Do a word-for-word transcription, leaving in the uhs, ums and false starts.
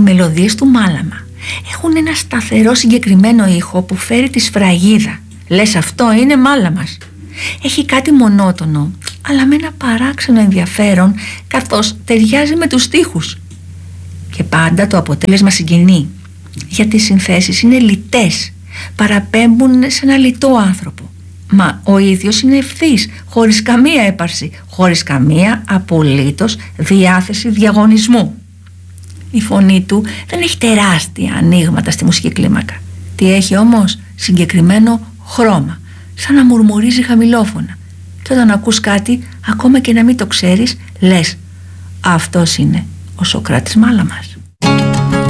μελωδίες του Μάλαμα έχουν ένα σταθερό συγκεκριμένο ήχο που φέρει τη σφραγίδα. Λες αυτό είναι Μάλαμας. Έχει κάτι μονότονο, αλλά με ένα παράξενο ενδιαφέρον, καθώς ταιριάζει με τους στίχους. Και πάντα το αποτέλεσμα συγκινεί, γιατί οι συνθέσεις είναι λιτές, παραπέμπουν σε ένα λιτό άνθρωπο. Μα ο ίδιος είναι ευθύς, χωρίς καμία έπαρση, χωρίς καμία απολύτως διάθεση διαγωνισμού. Η φωνή του δεν έχει τεράστια ανοίγματα στη μουσική κλίμακα. Τι έχει όμως? Συγκεκριμένο χρώμα, σαν να μουρμουρίζει χαμηλόφωνα. Και όταν ακούς κάτι, ακόμα και να μην το ξέρεις, λες, αυτός είναι ο Σωκράτης Μάλαμας.